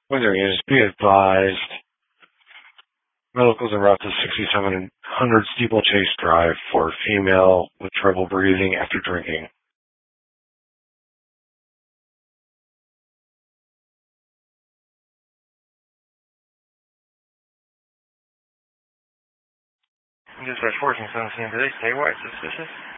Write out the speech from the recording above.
Weather is be advised. Medicals en route to 6700 Steeplechase Drive for female with trouble breathing after drinking. Dispatch 1417 today. Statewide suspicious.